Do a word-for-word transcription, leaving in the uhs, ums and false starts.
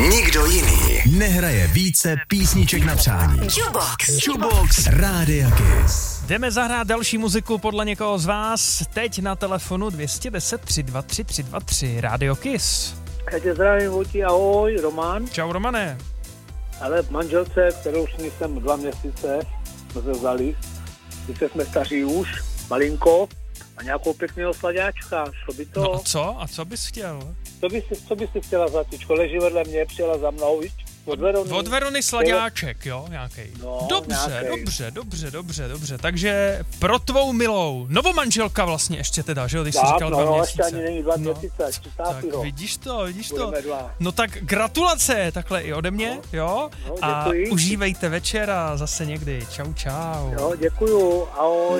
Nikdo jiný nehraje více písniček na přání. Jukebox. Jukebox Rádia Kiss. Jdeme zahrát další muziku podle někoho z vás. Teď na telefonu dvě deset tři dva tři tři dva tři Radio Kiss. Já tě zdravím, Vojti, ahoj, Roman. Čau, Romane. Ale manželce, kterou s ní jsem dva měsíce, jsme se vzali, když jsme staří už, malinko, a nějakou pěkného sladáčka, šlo by to? No a co? A co bys chtěl? Co by si, co by si chtěla za tyčko? Leží vedle mě, přijela za mnou, víš? Od Verony. Od Verony sladáček, jo, nějaký. No, dobře, nějakej. dobře, dobře, dobře, dobře. Takže pro tvou milou, novomanželka vlastně ještě teda, že jo, když jsi Tak, říkal no, dva no, měsíce. ještě ani není dva No, měsíce, ještě tak státýho. vidíš to, vidíš to. Budeme dva. No tak gratulace, takhle i ode mě, jo. No, a děkuji. užívejte večer a zase někdy. Čau, čau. Jo, děkuju, ahoj.